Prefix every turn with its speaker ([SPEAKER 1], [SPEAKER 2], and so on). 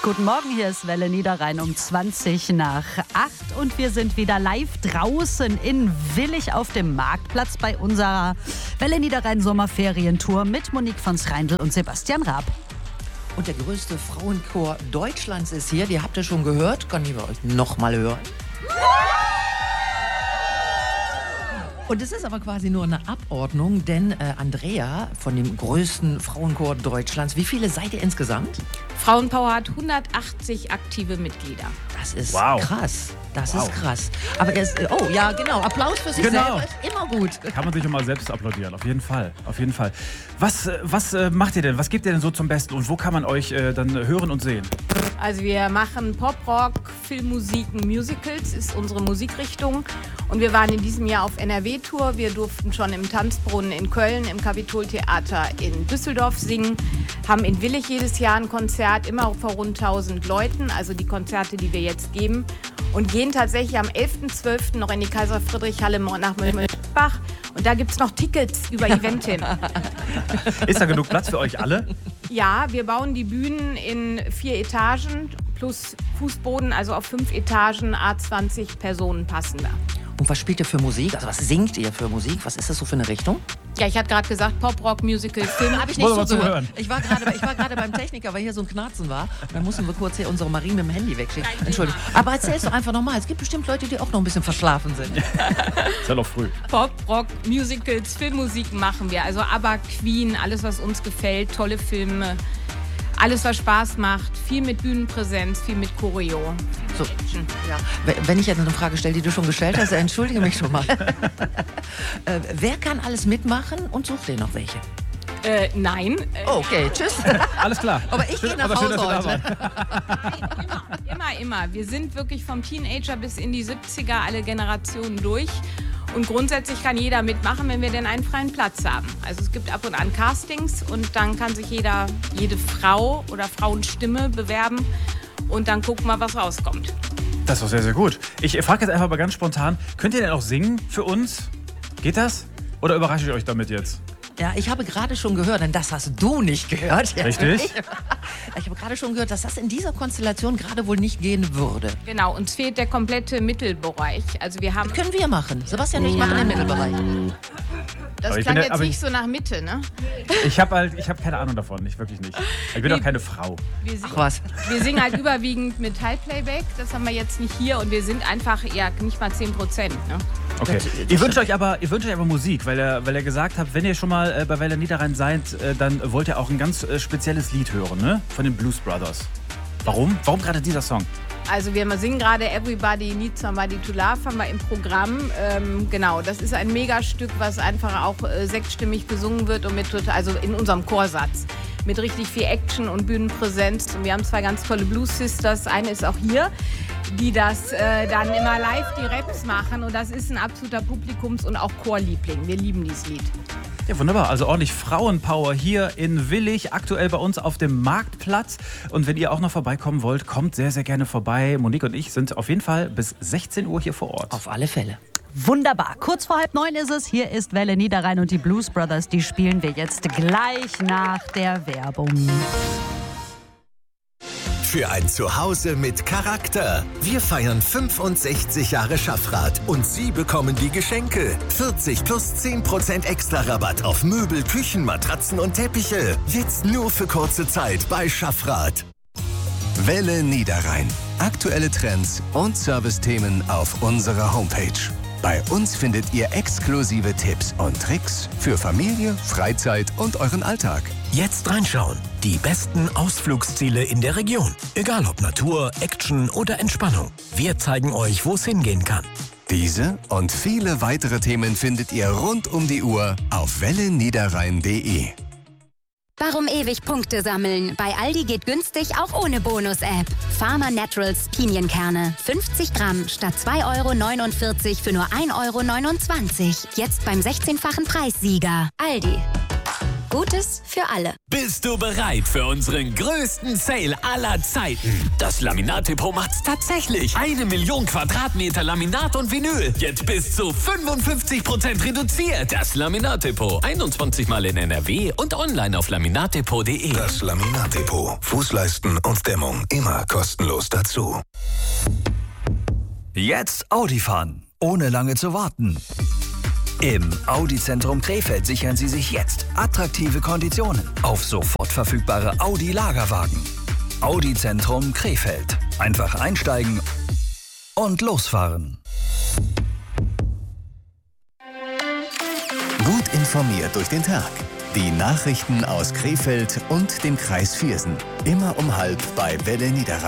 [SPEAKER 1] Guten Morgen, hier ist Welle Niederrhein um 20 nach 8 und wir sind wieder live draußen in Willich auf dem Marktplatz bei unserer Welle Niederrhein Sommerferientour mit Monique von Schreindl und Sebastian Raab.
[SPEAKER 2] Und der größte Frauenchor Deutschlands ist hier, die habt ihr schon gehört, kann ich bei euch nochmal hören. Und es ist aber quasi nur eine Abordnung, denn Andrea von dem größten Frauenchor Deutschlands, wie viele seid ihr insgesamt?
[SPEAKER 3] Frauenpower hat 180 aktive Mitglieder.
[SPEAKER 2] Das ist krass. Das ist krass. Aber Applaus für sich selber ist immer gut.
[SPEAKER 4] Kann man sich auch mal selbst applaudieren, auf jeden Fall. Auf jeden Fall. Was macht ihr denn? Was gebt ihr denn so zum Besten? Und wo kann man euch dann hören und sehen?
[SPEAKER 3] Also wir machen Pop-Rock, Filmmusiken, Musicals ist unsere Musikrichtung. Und wir waren in diesem Jahr auf NRW-Tour. Wir durften schon im Tanzbrunnen in Köln, im Kapitoltheater in Düsseldorf singen, haben in Willich jedes Jahr ein Konzert, immer vor rund 1000 Leuten, also die Konzerte, die wir jetzt geben. Und gehen tatsächlich am 11.12. noch in die Kaiser-Friedrich-Halle nach Mönchengladbach. Und da gibt es noch Tickets über Eventim.
[SPEAKER 4] Ist da genug Platz für euch alle?
[SPEAKER 3] Ja, wir bauen die Bühnen in 4 Etagen plus Fußboden, also auf 5 Etagen, A20 Personen passen da.
[SPEAKER 2] Und was spielt ihr für Musik? Also was singt ihr für Musik? Was ist das so für eine Richtung?
[SPEAKER 3] Ja, ich hatte gerade gesagt, Pop, Rock, Musical, Film.
[SPEAKER 2] Habe ich nicht so gehört. Ich war gerade beim Techniker, weil hier so ein Knarzen war. Dann mussten wir kurz hier unsere Marie mit dem Handy wegschicken. Entschuldigung. Aber erzähl's doch einfach nochmal. Es gibt bestimmt Leute, die auch noch ein bisschen verschlafen sind.
[SPEAKER 4] Ist ja noch früh.
[SPEAKER 3] Pop, Rock, Musicals, Filmmusik machen wir. Also ABBA, Queen, alles was uns gefällt, tolle Filme. Alles, was Spaß macht, viel mit Bühnenpräsenz, viel mit Choreo.
[SPEAKER 2] So, ja. Wenn ich jetzt eine Frage stelle, die du schon gestellt hast, entschuldige mich schon mal. Wer kann alles mitmachen und sucht ihr noch welche?
[SPEAKER 3] Nein.
[SPEAKER 2] Okay, tschüss.
[SPEAKER 4] Alles klar.
[SPEAKER 2] Aber ich gehe nach Hause heute.
[SPEAKER 3] Immer. Wir sind wirklich vom Teenager bis in die 70er alle Generationen durch. Und grundsätzlich kann jeder mitmachen, wenn wir denn einen freien Platz haben. Also es gibt ab und an Castings und dann kann sich jede Frau oder Frauenstimme bewerben und dann gucken wir, was rauskommt.
[SPEAKER 4] Das ist doch sehr, sehr gut. Ich frage jetzt einfach mal ganz spontan, könnt ihr denn auch singen für uns? Geht das? Oder überrasche ich euch damit jetzt?
[SPEAKER 2] Ja, ich habe gerade schon gehört, denn das hast du nicht gehört.
[SPEAKER 4] Richtig?
[SPEAKER 2] Ich habe gerade schon gehört, dass das in dieser Konstellation gerade wohl nicht gehen würde.
[SPEAKER 3] Genau, uns fehlt der komplette Mittelbereich. Also wir haben.
[SPEAKER 2] Das können wir machen. Sebastian und ich machen den Mittelbereich.
[SPEAKER 3] Das klang jetzt nicht so nach Mitte, ne?
[SPEAKER 4] Ich hab keine Ahnung davon, wirklich nicht. Ich bin doch keine Frau.
[SPEAKER 3] Wir singen halt überwiegend mit Teilplayback, das haben wir jetzt nicht hier und wir sind einfach nicht mal 10%, ne?
[SPEAKER 4] Okay. Ihr wünscht euch aber Musik, weil ihr gesagt habt, wenn ihr schon mal bei Welle Niederrhein seid, dann wollt ihr auch ein ganz spezielles Lied hören, ne? Von den Blues Brothers. Warum? Warum gerade dieser Song?
[SPEAKER 3] Also wir singen gerade Everybody Needs Somebody to Love, haben wir im Programm. Genau, das ist ein Megastück, was einfach auch sechsstimmig gesungen wird und also in unserem Chorsatz. Mit richtig viel Action und Bühnenpräsenz. Und wir haben 2 ganz tolle Blues Sisters. Eine ist auch hier, die das dann immer live die Raps machen. Und das ist ein absoluter Publikums- und auch Chorliebling. Wir lieben dieses Lied.
[SPEAKER 4] Ja, wunderbar. Also ordentlich Frauenpower hier in Willich, aktuell bei uns auf dem Marktplatz. Und wenn ihr auch noch vorbeikommen wollt, kommt sehr, sehr gerne vorbei. Monique und ich sind auf jeden Fall bis 16 Uhr hier vor Ort.
[SPEAKER 2] Auf alle Fälle.
[SPEAKER 1] Wunderbar. Kurz vor 8:30 ist es. Hier ist Welle Niederrhein und die Blues Brothers. Die spielen wir jetzt gleich nach der Werbung.
[SPEAKER 5] Für ein Zuhause mit Charakter. Wir feiern 65 Jahre Schaffrath und Sie bekommen die Geschenke. 40 plus 10% extra Rabatt auf Möbel, Küchen, Matratzen und Teppiche. Jetzt nur für kurze Zeit bei Schaffrath. Welle Niederrhein. Aktuelle Trends und Servicethemen auf unserer Homepage. Bei uns findet ihr exklusive Tipps und Tricks für Familie, Freizeit und euren Alltag. Jetzt reinschauen. Die besten Ausflugsziele in der Region. Egal ob Natur, Action oder Entspannung. Wir zeigen euch, wo es hingehen kann. Diese und viele weitere Themen findet ihr rund um die Uhr auf welleniederrhein.de.
[SPEAKER 6] Warum ewig Punkte sammeln? Bei Aldi geht günstig auch ohne Bonus-App. Farmer Naturals Pinienkerne. 50 Gramm statt 2,49 € für nur 1,29 €. Jetzt beim 16-fachen Preissieger. Aldi. Gutes für alle.
[SPEAKER 7] Bist du bereit für unseren größten Sale aller Zeiten? Das Laminat-Depot macht's tatsächlich. 1 Million Quadratmeter Laminat und Vinyl. Jetzt bis zu 55% reduziert. Das Laminat-Depot. 21 Mal in NRW und online auf laminatdepot.de.
[SPEAKER 5] Das Laminat-Depot. Fußleisten und Dämmung immer kostenlos dazu.
[SPEAKER 8] Jetzt Audi fahren, ohne lange zu warten. Im Audi-Zentrum Krefeld sichern Sie sich jetzt attraktive Konditionen auf sofort verfügbare Audi-Lagerwagen. Audi-Zentrum Krefeld. Einfach einsteigen und losfahren.
[SPEAKER 9] Gut informiert durch den Tag. Die Nachrichten aus Krefeld und dem Kreis Viersen. Immer um 12:30 bei Welle Niederrhein.